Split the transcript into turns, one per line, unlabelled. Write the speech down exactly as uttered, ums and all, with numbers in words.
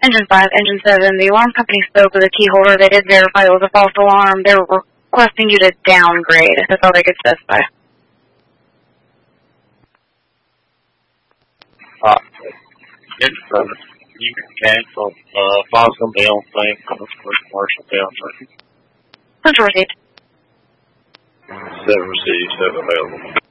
Engine five, Engine seven, the alarm company spoke with a key holder. They did verify it was a false alarm. They were requesting you to downgrade. That's all they could specify.
Uh, Engine seven, you can cancel. Uh, file's going to be on thing for commercial downgrade.
Central received.
Seven received, seven available.